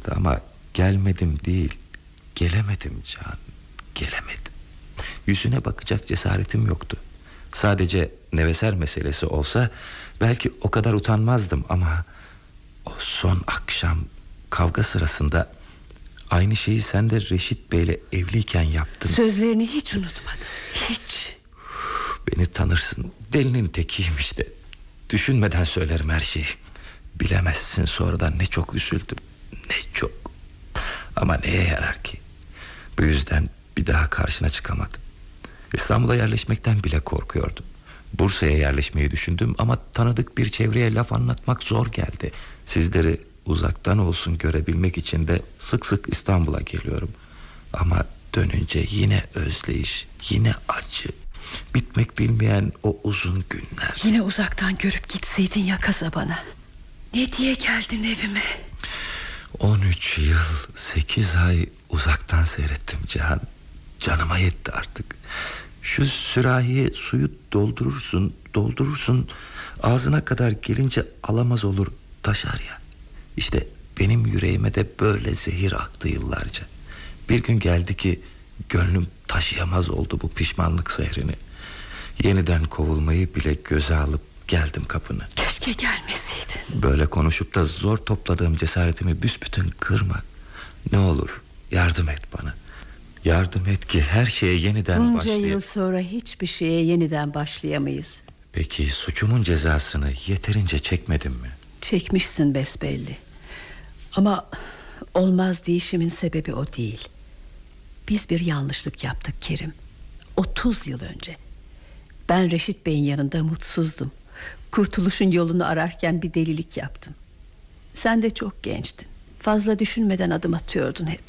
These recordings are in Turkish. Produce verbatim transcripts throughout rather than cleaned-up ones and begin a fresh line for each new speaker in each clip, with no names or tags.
çağırdı ama gelmedim değil, gelemedim Can, gelemedim. Yüzüne bakacak cesaretim yoktu. Sadece Neveser meselesi olsa belki o kadar utanmazdım ama o son akşam kavga sırasında aynı şeyi sen de Reşit Bey'le evliyken yaptın.
Sözlerini hiç unutmadım, hiç.
Beni tanırsın, delinin tekiyim işte. Düşünmeden söylerim her şeyi. Bilemezsin sonradan ne çok üzüldüm, ne çok. Ama neye yarar ki? Bu yüzden bir daha karşına çıkamadım. İstanbul'a yerleşmekten bile korkuyordum. Bursa'ya yerleşmeyi düşündüm ama tanıdık bir çevreye laf anlatmak zor geldi. Sizleri uzaktan olsun görebilmek için de sık sık İstanbul'a geliyorum. Ama dönünce yine özleyiş, yine acı. Bitmek bilmeyen o uzun günler.
Yine uzaktan görüp gitseydin ya kasabana. Ne diye geldin evime?
On üç yıl sekiz ay uzaktan seyrettim Cihan. Canıma yetti artık. Şu sürahiye suyu doldurursun, doldurursun, ağzına kadar gelince alamaz olur, taşar ya. İşte benim yüreğime de böyle zehir aktı yıllarca. Bir gün geldi ki gönlüm taşıyamaz oldu bu pişmanlık zehrini. Yeniden kovulmayı bile göze alıp geldim kapını.
Keşke gelmeseydin.
Böyle konuşup da zor topladığım cesaretimi büsbütün kırma. Ne olur yardım et bana. Yardım et ki her şeye yeniden başlayayım.
Bunca yıl sonra hiçbir şeye yeniden başlayamayız.
Peki suçumun cezasını yeterince çekmedim mi?
Çekmişsin besbelli. Ama olmaz deyişimin sebebi o değil. Biz bir yanlışlık yaptık Kerim. Otuz yıl önce. Ben Reşit Bey'in yanında mutsuzdum. Kurtuluşun yolunu ararken bir delilik yaptım. Sen de çok gençtin. Fazla düşünmeden adım atıyordun hep.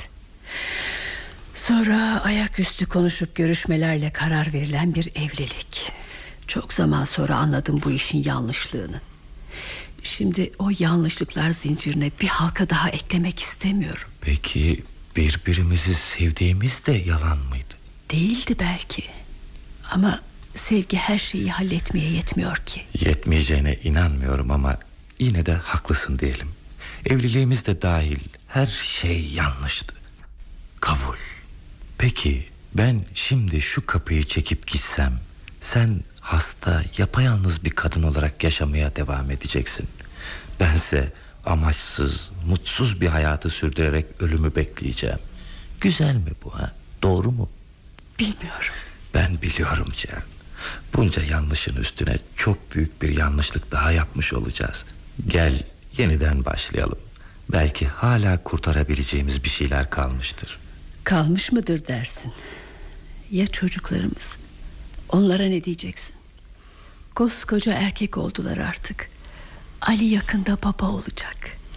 Sonra ayaküstü konuşup görüşmelerle karar verilen bir evlilik. Çok zaman sonra anladım bu işin yanlışlığını. Şimdi o yanlışlıklar zincirine bir halka daha eklemek istemiyorum.
Peki birbirimizi sevdiğimiz de yalan mıydı?
Değildi belki. Ama sevgi her şeyi halletmeye yetmiyor ki.
Yetmeyeceğine inanmıyorum ama yine de haklısın diyelim. Evliliğimiz de dahil her şey yanlıştı. Kabul. Peki ben şimdi şu kapıyı çekip gitsem, sen hasta, yapayalnız bir kadın olarak yaşamaya devam edeceksin. Bense amaçsız, mutsuz bir hayatı sürdürerek ölümü bekleyeceğim. Güzel mi bu ha? Doğru mu?
Bilmiyorum.
Ben biliyorum Cihan. Bunca yanlışın üstüne çok büyük bir yanlışlık daha yapmış olacağız. Gel yeniden başlayalım. Belki hala kurtarabileceğimiz bir şeyler kalmıştır.
Kalmış mıdır dersin? Ya çocuklarımız? Onlara ne diyeceksin? Koskoca erkek oldular artık. Ali yakında baba olacak.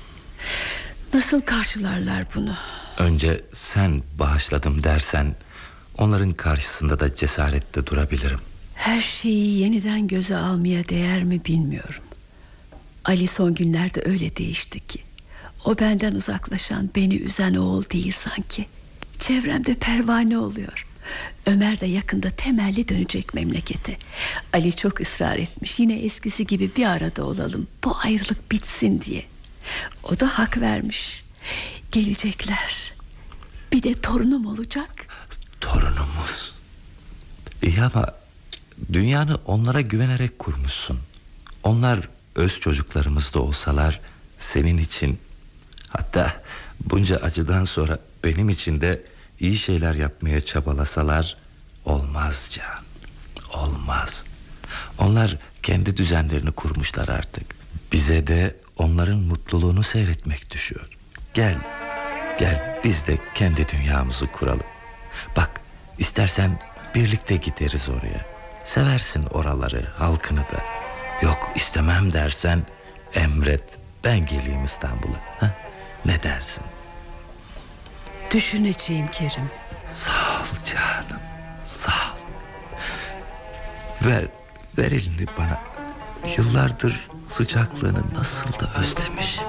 Nasıl karşılarlar bunu?
Önce sen bağışladım dersen onların karşısında da cesaretle durabilirim.
Her şeyi yeniden göze almaya değer mi bilmiyorum. Ali son günlerde öyle değişti ki. O benden uzaklaşan, beni üzen oğul değil sanki. Çevremde pervane oluyor. Ömer de yakında temelli dönecek memlekete. Ali çok ısrar etmiş, yine eskisi gibi bir arada olalım, bu ayrılık bitsin diye. O da hak vermiş. Gelecekler. Bir de torunum olacak.
Torunumuz. İyi ama dünyanı onlara güvenerek kurmuşsun. Onlar öz çocuklarımız da olsalar senin için, hatta bunca acıdan sonra benim için de iyi şeyler yapmaya çabalasalar olmaz Can. Olmaz. Onlar kendi düzenlerini kurmuşlar artık. Bize de onların mutluluğunu seyretmek düşüyor. Gel, gel biz de kendi dünyamızı kuralım. Bak, istersen birlikte gideriz oraya. Seversin oraları, halkını da. Yok istemem dersen emret, ben geleyim İstanbul'a. Ha? Ne dersin?
Düşüneceğim Kerim.
Sağ ol canım, sağ ol. Ver, ver elini bana. Yıllardır sıcaklığını nasıl da özlemiş.